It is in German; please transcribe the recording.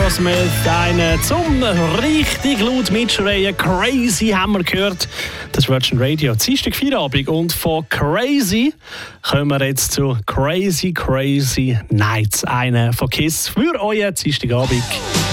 Aerosmith, einen zum richtig laut mitschreien. Crazy haben wir gehört. Das ist Virgin Radio. Dienstag Feierabend. Und von Crazy kommen wir jetzt zu Crazy Crazy Nights. Einer von KISS für euren Dienstagabend.